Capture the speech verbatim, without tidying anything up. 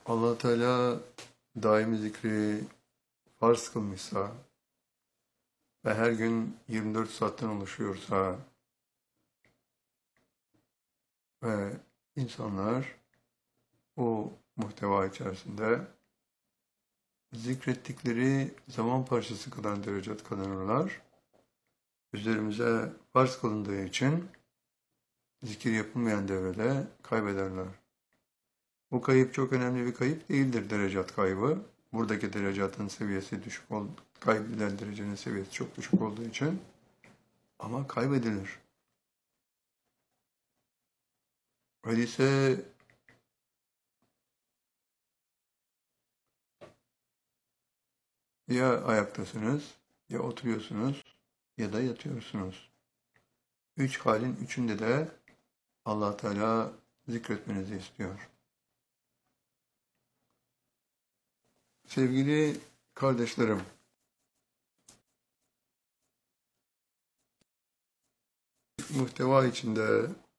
Allah Teala daimi zikri farz kılmışsa ve her gün yirmi dört saatten oluşuyorsa ve insanlar o muhteva içerisinde zikrettikleri zaman parçası kadar derecat kazanırlar. Üzerimize farz kılındığı için zikir yapılmayan devrede kaybederler. Bu kayıp çok önemli bir kayıp değildir, derecat kaybı. Buradaki derecatın seviyesi düşük ol, kaybedilen derecenin seviyesi çok düşük olduğu için ama kaybedilir. Öyleyse ya ayaktasınız, ya oturuyorsunuz, ya da yatıyorsunuz. Üç halin üçünde de Allah Teala zikretmenizi istiyor. Sevgili kardeşlerim, muhteva içinde